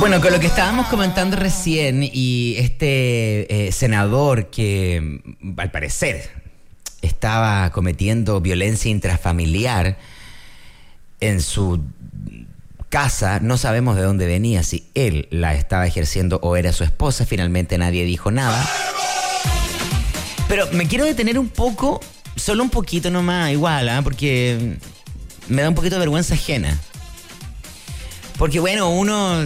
Bueno, con lo que estábamos comentando recién y este senador que al parecer estaba cometiendo violencia intrafamiliar en su casa, no sabemos de dónde venía, si él la estaba ejerciendo o era su esposa, finalmente nadie dijo nada. Pero me quiero detener un poco, solo un poquito nomás, igual, porque me da un poquito de vergüenza ajena. Porque bueno, uno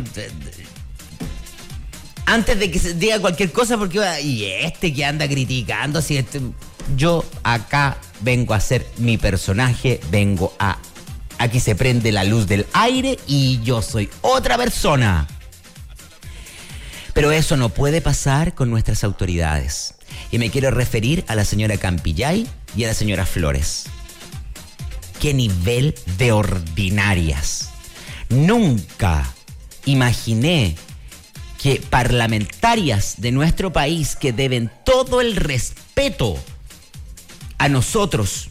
antes de que se diga cualquier cosa, porque y este que anda criticando, si yo acá vengo a ser mi personaje, aquí se prende la luz del aire y yo soy otra persona. Pero eso no puede pasar con nuestras autoridades. Y me quiero referir a la señora Campillay y a la señora Flores. ¡Qué nivel de ordinarias! Nunca imaginé que parlamentarias de nuestro país que deben todo el respeto a nosotros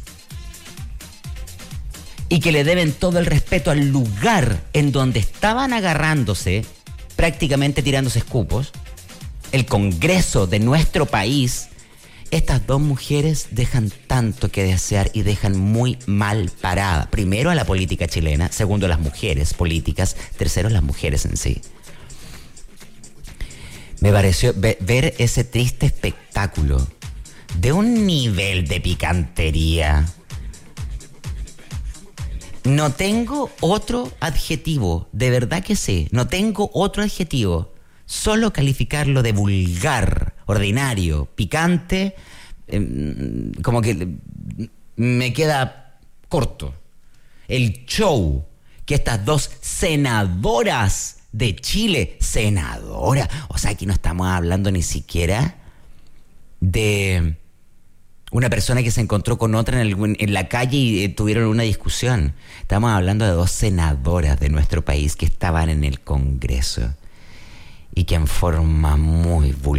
y que le deben todo el respeto al lugar en donde estaban agarrándose, prácticamente tirándose escupos, el Congreso de nuestro país, estas dos mujeres dejan tanto que desear y dejan muy mal parada. Primero a la política chilena, segundo a las mujeres políticas, tercero a las mujeres en sí. Me pareció ver ese triste espectáculo de un nivel de picantería. No tengo otro adjetivo, de verdad que sí, no tengo otro adjetivo. Solo calificarlo de vulgar, ordinario, picante, como que me queda corto. El show que estas dos senadoras de Chile, o sea, aquí no estamos hablando ni siquiera de una persona que se encontró con otra en la calle y tuvieron una discusión. Estamos hablando de dos senadoras de nuestro país que estaban en el Congreso y que en forma muy vulgar